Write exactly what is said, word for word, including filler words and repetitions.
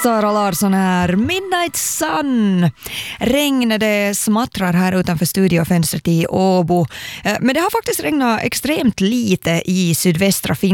Sara Larsson här. Midnight Sun. Regn, det smattrar här utanför studiofönstret i Åbo. Men det har faktiskt regnat extremt lite i sydvästra Finland.